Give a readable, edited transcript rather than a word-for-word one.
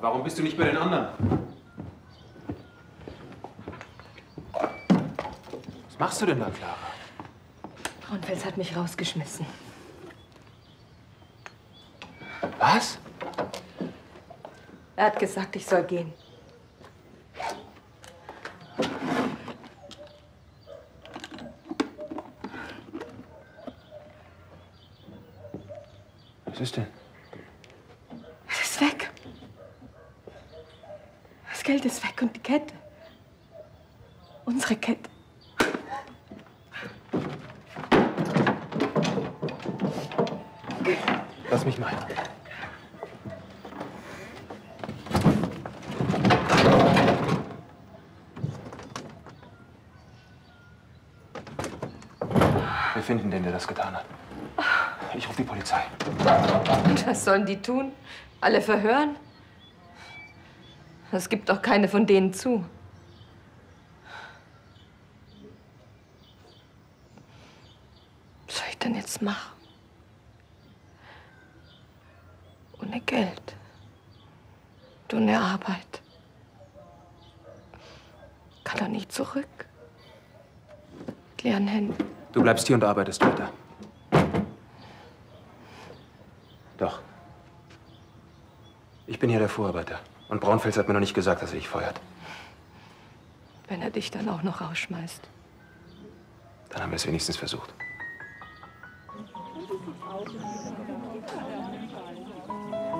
Warum bist du nicht bei den anderen? Was machst du denn da, Clara? Braunfels hat mich rausgeschmissen. Was? Er hat gesagt, ich soll gehen. Was ist denn? Es ist weg. Das Geld ist weg und die Kette. Unsere Kette. Lass mich mal. Wir finden den, der das getan hat. Ich rufe die Polizei. Und was sollen die tun? Alle verhören? Es gibt doch keine von denen zu. Was soll ich denn jetzt machen? Ohne Geld. Und ohne Arbeit. Kann doch nicht zurück. Mit leeren Händen. Du bleibst hier und arbeitest weiter. Doch. Ich bin hier der Vorarbeiter. Und Braunfels hat mir noch nicht gesagt, dass er dich feuert. Wenn er dich dann auch noch rausschmeißt. Dann haben wir es wenigstens versucht.